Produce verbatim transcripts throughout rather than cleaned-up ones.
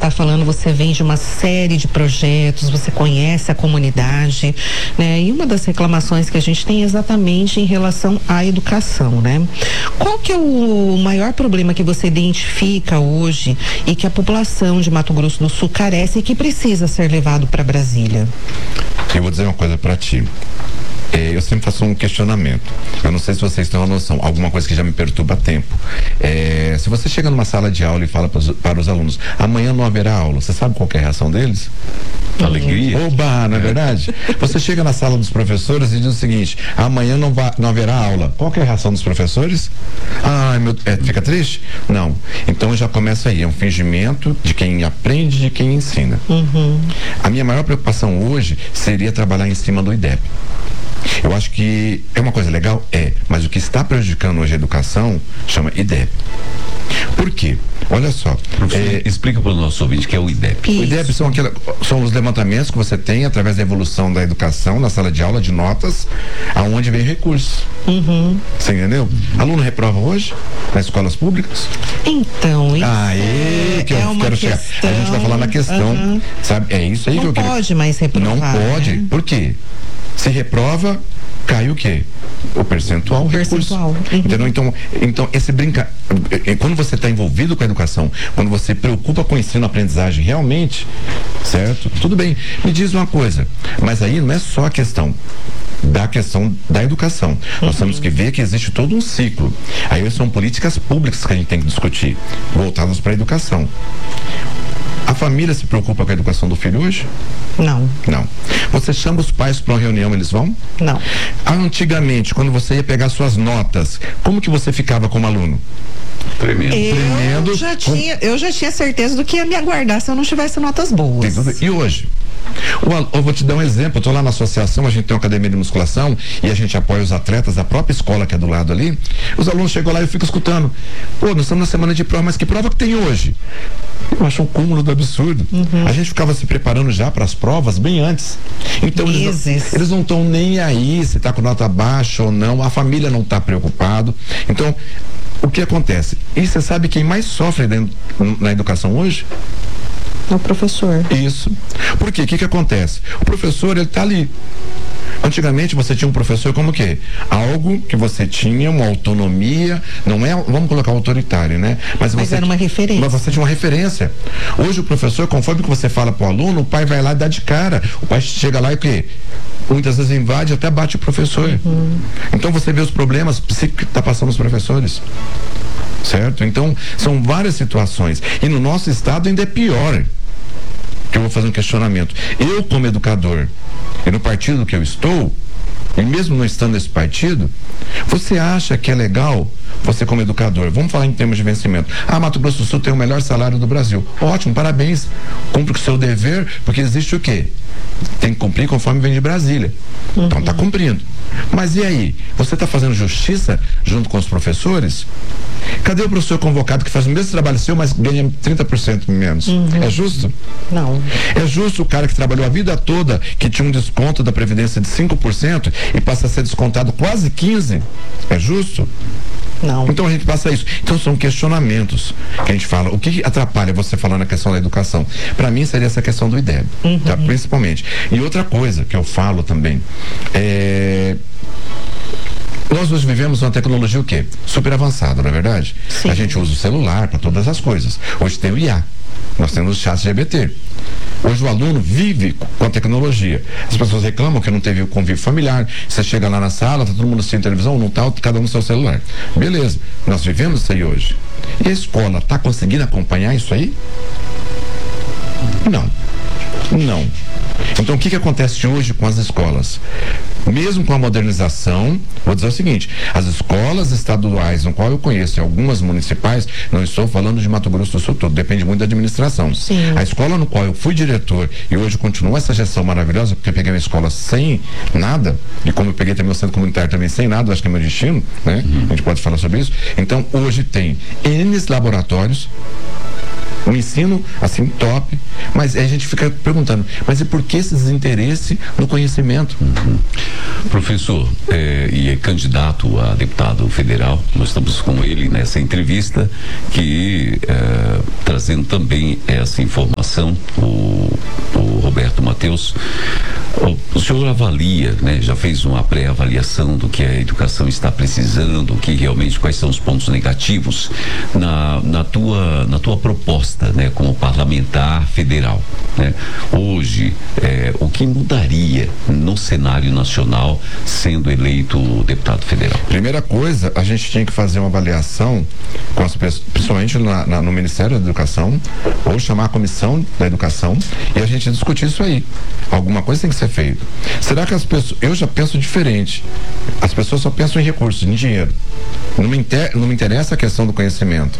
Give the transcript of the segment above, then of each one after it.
está falando, você vem de uma série de projetos, você conhece a comunidade, né? E uma das reclamações que a gente tem é exatamente em relação à educação, né? Qual que é o maior problema que você identifica hoje e que a população de Mato Grosso do Sul carece e que precisa ser levado para Brasília? Eu vou dizer uma coisa para ti. É, eu sempre faço um questionamento. Eu não sei se vocês têm uma noção, alguma coisa que já me perturba há tempo. É, se você chega numa sala de aula e fala para os, para os alunos, amanhã não haverá aula, você sabe qual que é a reação deles? Alegria. Oba, não é verdade? Você chega na sala dos professores e diz o seguinte, amanhã não, vai, não haverá aula. Qual que é a reação dos professores? Ah, meu, é, fica triste? Não. Então já começa aí, é um fingimento de quem aprende, de quem ensina. Uhum. A minha maior preocupação hoje seria trabalhar em cima do I D E P. Eu acho que é uma coisa legal? É, mas o que está prejudicando hoje a educação chama I D E P. Por quê? Olha só. É, explica para o nosso ouvinte que é o I D E P. Isso. O I D E P são, aquela, são os levantamentos que você tem através da evolução da educação na sala de aula, de notas, aonde vem recursos. Uhum. Você entendeu? Aluno reprova hoje nas escolas públicas? Então, isso Aê, que é eu uma quero questão, chegar. A gente vai falar na questão, uhum. sabe? É isso aí não que eu quero. Não pode mais reprovar. Não pode. Né? Por quê? Se reprova, cai o quê? O percentual, o percentual. Uhum. Entendeu? Então, então esse brinca... Quando você está envolvido com a educação, quando você preocupa com o ensino, aprendizagem, realmente, certo? Tudo bem. Me diz uma coisa, mas aí não é só a questão da questão da educação. Uhum. Nós temos que ver que existe todo um ciclo. Aí são políticas públicas que a gente tem que discutir, voltadas para a educação. A família se preocupa com a educação do filho hoje? Não. Não. Você chama os pais para uma reunião, eles vão? Não. Antigamente, quando você ia pegar suas notas, como que você ficava como aluno? Tremendo. Eu Tremendo. já tinha, eu já tinha certeza do que ia me aguardar se eu não tivesse notas boas. E hoje? Eu vou te dar um exemplo, eu estou lá na associação, a gente tem uma academia de musculação e a gente apoia os atletas da própria escola que é do lado ali. Os alunos chegam lá e eu fico escutando, pô, nós estamos na semana de prova, mas que prova que tem hoje? Eu acho um cúmulo do absurdo. Uhum. A gente ficava se preparando já para as provas bem antes. Então eles, eles não estão nem aí se está com nota baixa ou não, a família não está preocupado. Então, o que acontece? E você sabe quem mais sofre na educação hoje? É o professor. Isso. Por quê? O que que acontece? O professor, ele tá ali. Antigamente você tinha um professor como o quê? Algo que você tinha uma autonomia, não é, vamos colocar autoritário, né? Mas, mas você, era uma referência. Mas você tinha uma referência. Hoje o professor, conforme que você fala pro aluno, o pai vai lá e dá de cara. O pai chega lá e o quê? Muitas vezes invade, até bate o professor. Uhum. Então você vê os problemas psíquicos que tá passando os professores. Certo? Então, são várias situações. E no nosso estado ainda é pior. Que eu vou fazer um questionamento. Eu, como educador, e no partido que eu estou, e mesmo não estando nesse partido, você acha que é legal, você como educador, vamos falar em termos de vencimento. Ah, Mato Grosso do Sul tem o melhor salário do Brasil. Ótimo, parabéns. Cumpre o seu dever, porque existe o quê? Tem que cumprir conforme vem de Brasília. Uhum. Então tá cumprindo. Mas e aí? Você está fazendo justiça junto com os professores? Cadê o professor convocado que faz o mesmo trabalho seu, mas ganha trinta por cento menos? Uhum. É justo? Não. É justo o cara que trabalhou a vida toda, que tinha um desconto da Previdência de cinco por cento e passa a ser descontado quase quinze por cento? É justo? Não. Então a gente passa isso. Então são questionamentos que a gente fala. O que atrapalha você falar na questão da educação? Para mim seria essa questão do I D E B, uhum. Tá? Principalmente. E outra coisa que eu falo também é... Nós hoje vivemos uma tecnologia o quê? Super avançada, não é verdade? Sim. A gente usa o celular para todas as coisas. Hoje tem o I A. Nós temos o chat G P T. Hoje o aluno vive com a tecnologia. As pessoas reclamam que não teve o convívio familiar. Você chega lá na sala, tá todo mundo sem televisão, não tá, cada um no seu celular. Beleza, nós vivemos isso aí hoje. E a escola tá conseguindo acompanhar isso aí? Não. Não. Então o que que acontece hoje com as escolas? Mesmo com a modernização, vou dizer o seguinte, as escolas estaduais, no qual eu conheço, e algumas municipais, não estou falando de Mato Grosso do Sul todo, depende muito da administração. Sim. A escola no qual eu fui diretor e hoje continua essa gestão maravilhosa, porque eu peguei uma escola sem nada, e como eu peguei também o centro comunitário também sem nada, acho que é meu destino, né? Uhum. A gente pode falar sobre isso. Então hoje tem N laboratórios, Um ensino, assim, top, mas aí a gente fica perguntando, mas e por que esse desinteresse no conhecimento? Uhum. Professor, é, e é candidato a deputado federal, nós estamos com ele nessa entrevista, que é, trazendo também essa informação, o, o Roberto Matheus, o, o senhor avalia, né, já fez uma pré-avaliação do que a educação está precisando, o que realmente, quais são os pontos negativos na, na tua, na tua proposta, né, como parlamentar federal, né? Hoje, é, o que mudaria no cenário nacional sendo eleito deputado federal? Primeira coisa, a gente tinha que fazer uma avaliação com as pessoas, principalmente na, na, no Ministério da Educação, ou chamar a Comissão da Educação e a gente discutir isso aí. Alguma coisa tem que ser feita. Será que as pessoas, eu já penso diferente, as pessoas só pensam em recursos, em dinheiro. Não me, inter, não me interessa a questão do conhecimento.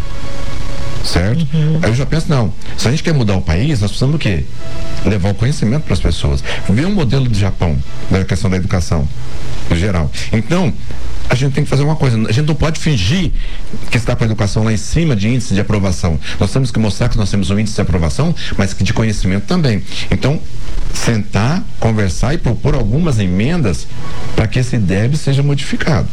Certo? Uhum. Aí eu já penso, não, se a gente quer mudar o país, nós precisamos do quê? Levar o conhecimento para as pessoas. Ver um modelo do Japão, da questão da educação, em geral. Então, a gente tem que fazer uma coisa, a gente não pode fingir que está com a educação lá em cima de índice de aprovação. Nós temos que mostrar que nós temos um índice de aprovação, mas que de conhecimento também. Então, sentar, conversar e propor algumas emendas para que esse D E B seja modificado.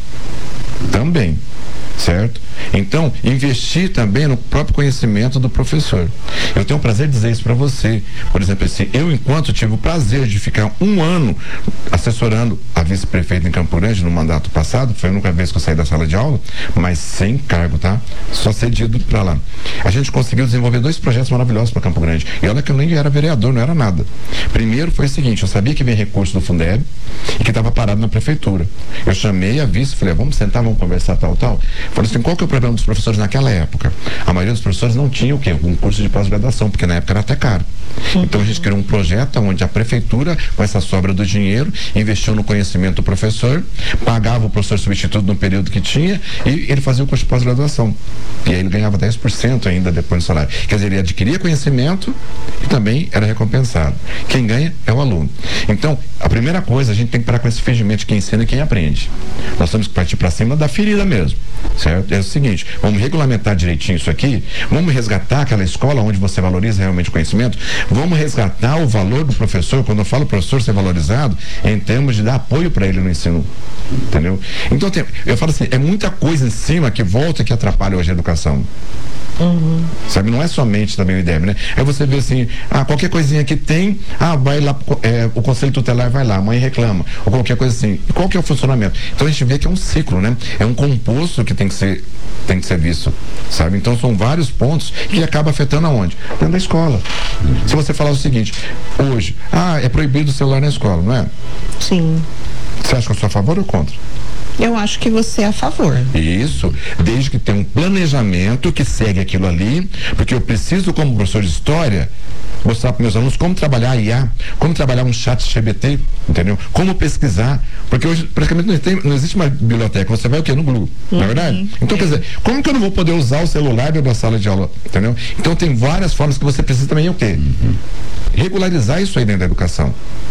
Também. Certo? Então, investir também no próprio conhecimento do professor. Eu tenho o prazer de dizer isso para você. Por exemplo, assim, eu, enquanto tive o prazer de ficar um ano assessorando a vice-prefeita em Campo Grande no mandato passado, foi a única vez que eu saí da sala de aula, mas sem cargo, tá? Só cedido para lá. A gente conseguiu desenvolver dois projetos maravilhosos para Campo Grande. E olha que eu nem era vereador, não era nada. Primeiro foi o seguinte, eu sabia que vinha recurso do Fundeb e que estava parado na prefeitura. Eu chamei a vice, falei, vamos sentar, vamos conversar, tal, tal. Falei assim, qual que é o problema dos professores naquela época? A maioria dos professores não tinha o quê? Um curso de pós-graduação, porque na época era até caro. Uhum. Então a gente criou um projeto onde a prefeitura, com essa sobra do dinheiro, investiu no conhecimento do professor, pagava o professor substituto no período que tinha e ele fazia o curso de pós-graduação. E aí ele ganhava dez por cento ainda depois do salário. Quer dizer, ele adquiria conhecimento e também era recompensado. Quem ganha é o aluno. Então, a primeira coisa, a gente tem que parar com esse fingimento de quem ensina e quem aprende. Nós temos que partir para cima da ferida mesmo. Certo? É o seguinte, vamos regulamentar direitinho isso aqui, vamos resgatar aquela escola onde você valoriza realmente o conhecimento, vamos resgatar o valor do professor. Quando eu falo professor ser valorizado, é em termos de dar apoio para ele no ensino, entendeu? Então, tem, eu falo assim, é muita coisa em cima que volta e que atrapalha hoje a educação. Uhum. Sabe, não é somente também o I D E B, né? Aí você vê assim, ah, qualquer coisinha que tem, ah, vai lá, é, o conselho tutelar vai lá, a mãe reclama, ou qualquer coisa assim. E qual que é o funcionamento? Então a gente vê que é um ciclo, né? É um composto que tem que ser, tem que ser visto, sabe? Então são vários pontos que acaba afetando aonde? Dentro da escola. Uhum. Se você falar o seguinte, hoje, ah, é proibido o celular na escola, não é? Sim. Você acha que eu sou a favor ou contra? Eu acho que você é a favor. Isso, desde que tenha um planejamento que segue aquilo ali, porque eu preciso, como professor de história, mostrar para meus alunos como trabalhar a I A, como trabalhar um chat G P T, entendeu? Como pesquisar, porque hoje praticamente não, tem, não existe uma biblioteca, você vai o quê? No Google, uhum. Não é verdade? Então, quer dizer, como que eu não vou poder usar o celular dentro da sala de aula, entendeu? Então tem várias formas que você precisa também o quê? Uhum. Regularizar isso aí dentro da educação.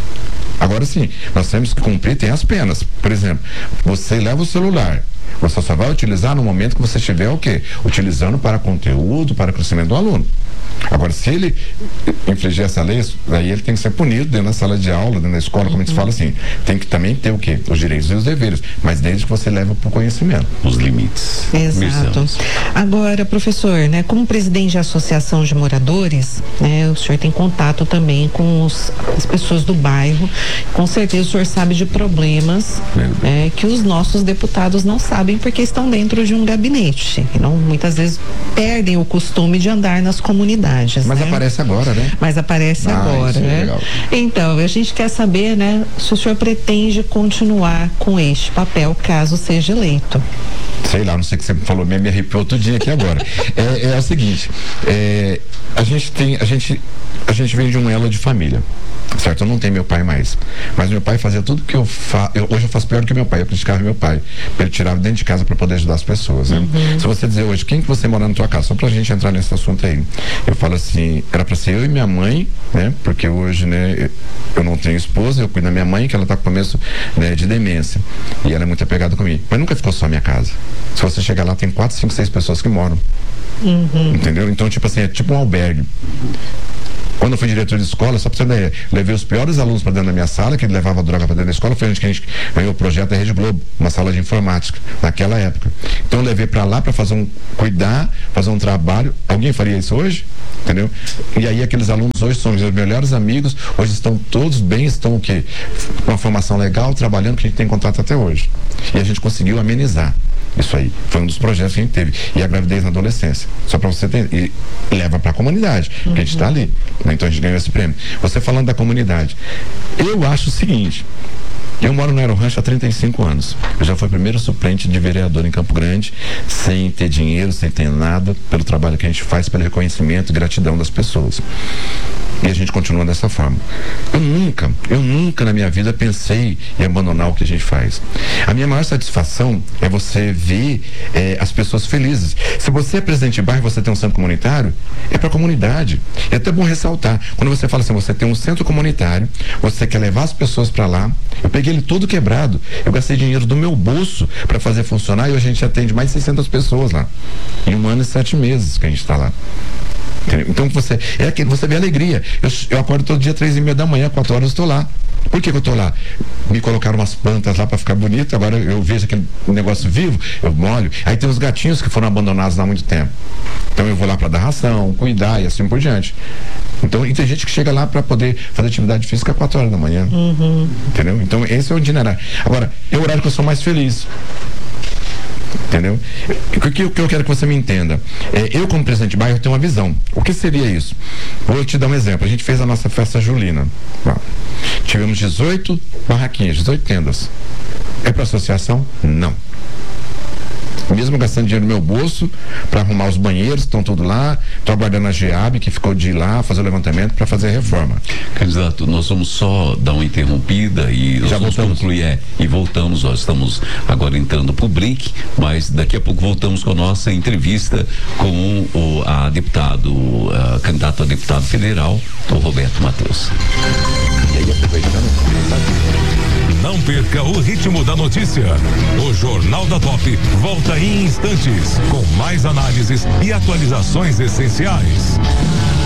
Agora sim, nós temos que cumprir, tem as penas. Por exemplo, você leva o celular, você só vai utilizar no momento que você estiver o quê? Utilizando para conteúdo, para crescimento do aluno. Agora, se ele infligir essa lei, aí ele tem que ser punido dentro da sala de aula, dentro da escola, como a gente fala assim. Tem que também ter o quê? Os direitos e os deveres, mas desde que você leva para o conhecimento. Os limites. Exato. Agora, professor, né, como presidente de associação de moradores, né, o senhor tem contato também com os, as pessoas do bairro. Com certeza o senhor sabe de problemas é, que os nossos deputados não sabem porque estão dentro de um gabinete. E não, muitas vezes perdem o costume de andar nas comunidades. Mas né? aparece agora, né? Mas aparece ah, agora, é né? Legal. Então, a gente quer saber, né, se o senhor pretende continuar com este papel caso seja eleito. Sei lá, não sei o que você falou, me arrepiou outro dia aqui agora. é, é o seguinte, é, a gente tem, a gente, a gente vem de um elo de família. Certo, eu não tenho meu pai mais, mas meu pai fazia tudo que eu faço. Hoje eu faço pior do que meu pai, eu criticava meu pai, ele tirava dentro de casa para poder ajudar as pessoas, né? Uhum. Se você dizer hoje, quem que você mora na tua casa? Só pra gente entrar nesse assunto aí. Eu falo assim, era para ser eu e minha mãe, né? Porque hoje, né, eu não tenho esposa, eu cuido da minha mãe, que ela tá com começo, né, de demência. E ela é muito apegada comigo. Mas nunca ficou só a minha casa. Se você chegar lá, tem quatro, cinco, seis pessoas que moram. Uhum. Entendeu? Então, tipo assim, é tipo um albergue. Quando eu fui diretor de escola, só pra você ver, levei os piores alunos para dentro da minha sala, que ele levava droga para dentro da escola, foi onde que a gente ganhou o projeto da Rede Globo, uma sala de informática, naquela época. Então eu levei para lá para fazer um, cuidar, fazer um trabalho. Alguém faria isso hoje? Entendeu? E aí aqueles alunos hoje são meus melhores amigos, hoje estão todos bem, estão o quê? Com uma formação legal, trabalhando, que a gente tem contato até hoje. E a gente conseguiu amenizar. Isso aí foi um dos projetos que a gente teve. E a gravidez na adolescência. Só para você ter. E leva para a comunidade, uhum. porque a gente está ali. Né? Então a gente ganhou esse prêmio. Você falando da comunidade. Eu acho o seguinte. Eu moro no Aerorancho há trinta e cinco anos. Eu já fui primeiro suplente de vereador em Campo Grande, sem ter dinheiro, sem ter nada, pelo trabalho que a gente faz, pelo reconhecimento e gratidão das pessoas. E a gente continua dessa forma. Eu nunca, eu nunca na minha vida pensei em abandonar o que a gente faz. A minha maior satisfação é você ver é, as pessoas felizes. Se você é presidente de bairro, você tem um centro comunitário, é para a comunidade. É até bom ressaltar. Quando você fala assim, você tem um centro comunitário, você quer levar as pessoas para lá. Eu peguei ele todo quebrado. Eu gastei dinheiro do meu bolso para fazer funcionar e hoje a gente atende mais de seiscentas pessoas lá. Em um ano e sete meses que a gente está lá. Entendeu? Então você é aquilo, você vê a alegria. Eu, eu acordo todo dia três e meia da manhã, quatro horas eu estou lá. Por que, que eu estou lá? Me colocaram umas plantas lá para ficar bonito, agora eu vejo aquele negócio vivo, eu molho. Aí tem os gatinhos que foram abandonados lá há muito tempo. Então eu vou lá para dar ração, cuidar e assim por diante. Então, e tem gente que chega lá para poder fazer atividade física quatro horas da manhã. Uhum. Entendeu? Então esse é o itinerário. Agora, é o horário que eu sou mais feliz. Entendeu? O que, que eu quero que você me entenda? É, eu, como presidente de bairro, tenho uma visão. O que seria isso? Vou te dar um exemplo. A gente fez a nossa festa julina. Bom, tivemos dezoito barraquinhas, dezoito tendas. É para associação? Não. Mesmo gastando dinheiro no meu bolso para arrumar os banheiros, estão tudo lá. Estou aguardando a GEAB, que ficou de ir lá fazer o levantamento para fazer a reforma. Candidato, nós vamos só dar uma interrompida e já vamos voltamos. concluir. É, e voltamos, nós estamos agora entrando para o break, mas daqui a pouco voltamos com a nossa entrevista com o a deputado, a candidato a deputado federal, o Roberto Matheus. E aí, aproveitando, não perca o ritmo da notícia. O Jornal da Top volta em instantes com mais análises e atualizações essenciais.